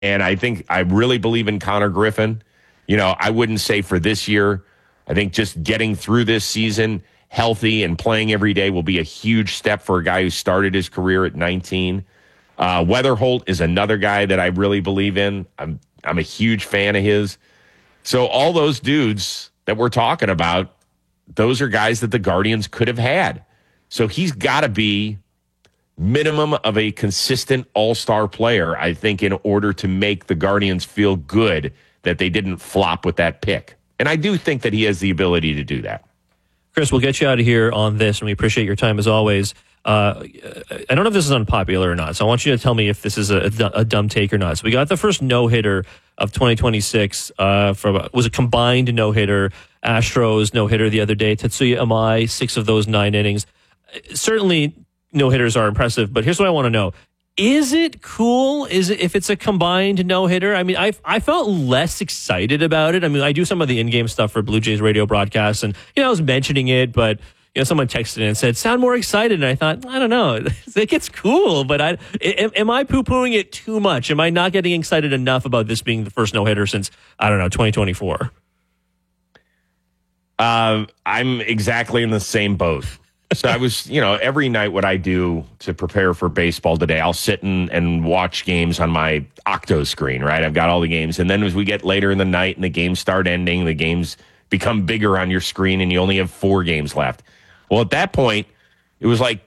And I really believe in Connor Griffin. You know, I wouldn't say for this year. I think just getting through this season healthy and playing every day will be a huge step for a guy who started his career at 19. Weatherholt is another guy that I really believe in. I'm a huge fan of his. So all those dudes that we're talking about, those are guys that the Guardians could have had. So he's got to be minimum of a consistent all-star player, I think, in order to make the Guardians feel good that they didn't flop with that pick. And I do think that he has the ability to do that. Chris, we'll get you out of here on this, and we appreciate your time as always. I don't know if this is unpopular or not, so I want you to tell me if this is a dumb take or not. So we got the first no-hitter of 2026 was a combined no-hitter. Astros no-hitter the other day. Tetsuya Amai, 6 of those 9 innings. Certainly no-hitters are impressive, but here's what I want to know. Is it cool? If it's a combined no-hitter? I mean, I felt less excited about it. I mean, I do some of the in-game stuff for Blue Jays radio broadcasts, and I was mentioning it, but someone texted in and said, "Sound more excited." And I thought, I don't know, it gets cool, but am I poo-pooing it too much? Am I not getting excited enough about this being the first no-hitter since 2024? I'm exactly in the same boat. So I was, every night what I do to prepare for baseball today, I'll sit and watch games on my Octo screen, right? I've got all the games. And then as we get later in the night and the games start ending, the games become bigger on your screen and you only have 4 games left. Well, at that point, it was like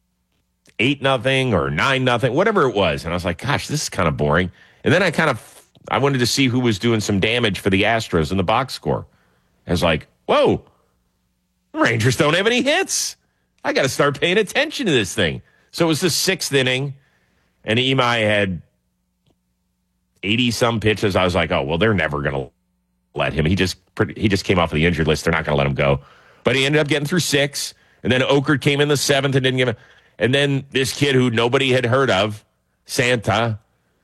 8-0 or 9-0, whatever it was. And I was like, gosh, this is kind of boring. And then I wanted to see who was doing some damage for the Astros in the box score. I was like, whoa, the Rangers don't have any hits. I got to start paying attention to this thing. So it was the 6th inning, and Imai had 80-some pitches. I was like, oh, well, they're never going to let him. He just came off of the injured list. They're not going to let him go. But he ended up getting through 6, and then Okert came in the 7th and didn't give him. And then this kid who nobody had heard of, Santa,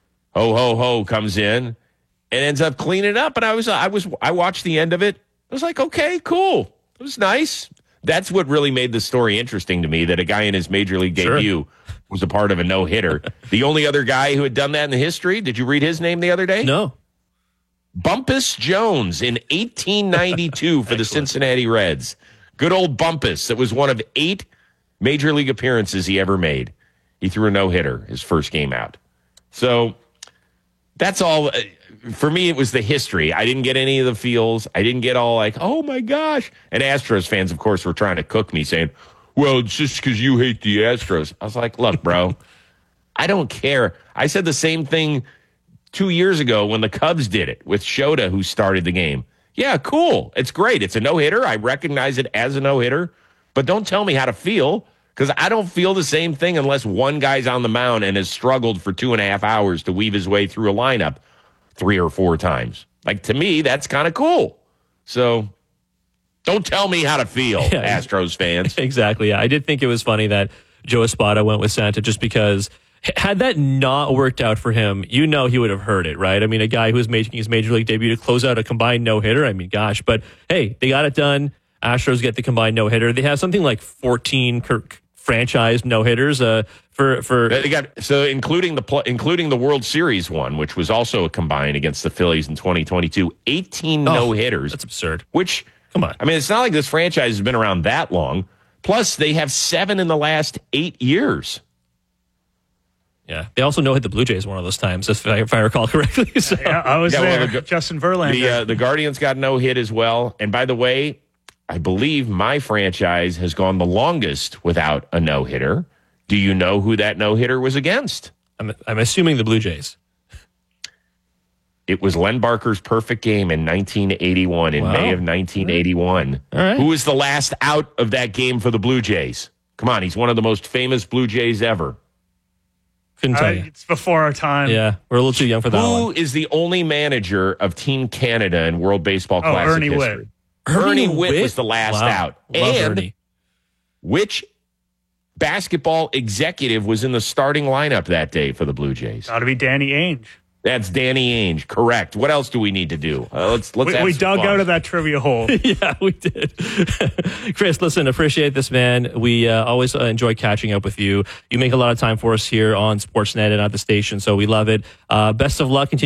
comes in and ends up cleaning it up. And I watched the end of it. I was like, okay, cool. It was nice. That's what really made the story interesting to me, that a guy in his major league debut was a part of a no-hitter. The only other guy who had done that in the history, did you read his name the other day? No. Bumpus Jones in 1892 for the Cincinnati Reds. Good old Bumpus. That was one of 8 major league appearances he ever made. He threw a no-hitter his first game out. So that's all. For me, it was the history. I didn't get any of the feels. I didn't get all like, oh, my gosh. And Astros fans, of course, were trying to cook me, saying, well, it's just because you hate the Astros. I was like, look, bro, I don't care. I said the same thing 2 years ago when the Cubs did it with Shota, who started the game. Yeah, cool. It's great. It's a no-hitter. I recognize it as a no-hitter. But don't tell me how to feel, because I don't feel the same thing unless one guy's on the mound and has struggled for 2.5 hours to weave his way through a lineup 3 or 4 times. Like, to me, that's kind of cool. So don't tell me how to feel, Astros fans. Exactly. Yeah. I did think it was funny that Joe Espada went with Santa just because had that not worked out for him, he would have heard it, right? I mean, a guy who was making his major league debut to close out a combined no-hitter, I mean, gosh. But, hey, they got it done. Astros get the combined no-hitter. They have something like 14 franchise no-hitters They got, so including the World Series one, which was also a combined against the Phillies in 2022, 18 no-hitters. That's absurd. Which, come on. I mean, it's not like this franchise has been around that long. Plus, they have 7 in the last 8 years. Yeah, they also no-hit the Blue Jays one of those times, if I recall correctly. So. Yeah, I was there. Justin Verlander. The Guardians got no-hit as well. And by the way, I believe my franchise has gone the longest without a no-hitter. Do you know who that no-hitter was against? I'm assuming the Blue Jays. It was Len Barker's perfect game in 1981, in May of 1981. All right. Who was the last out of that game for the Blue Jays? Come on, he's one of the most famous Blue Jays ever. Couldn't tell you. It's before our time. Yeah, we're a little too young for that one. Who is the only manager of Team Canada in World Baseball Classic Ernie history? Witt. Ernie Witt was the last out. Love and Ernie. which basketball executive was in the starting lineup that day for the Blue Jays? Got to be Danny Ainge. That's Danny Ainge. Correct. What else do we need to do? Let's. We dug out of that trivia hole. Yeah, we did. Chris, listen, appreciate this, man. We always enjoy catching up with you. You make a lot of time for us here on Sportsnet and at the station, so we love it. Best of luck.